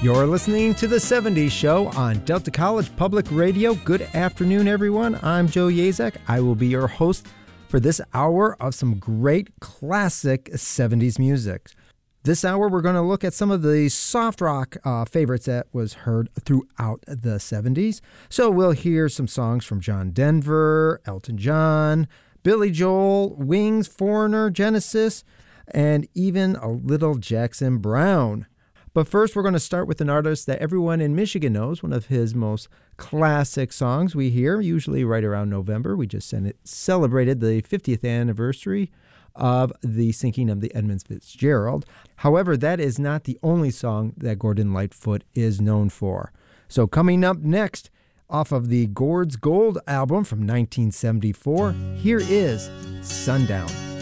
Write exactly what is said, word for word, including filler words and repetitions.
You're listening to The seventies Show on Delta College Public Radio. Good afternoon, everyone. I'm Joe Yazek. I will be your host for this hour of some great classic seventies music. This hour, we're going to look at some of the soft rock uh, favorites that was heard throughout the seventies. So we'll hear some songs from John Denver, Elton John, Billy Joel, Wings, Foreigner, Genesis, and even a little Jackson Browne. But first, we're going to start with an artist that everyone in Michigan knows, one of his most classic songs we hear, usually right around November. We just celebrated the fiftieth anniversary of the sinking of the Edmund Fitzgerald. However, that is not the only song that Gordon Lightfoot is known for. So coming up next, off of the Gord's Gold album from nineteen seventy-four, here is Sundown.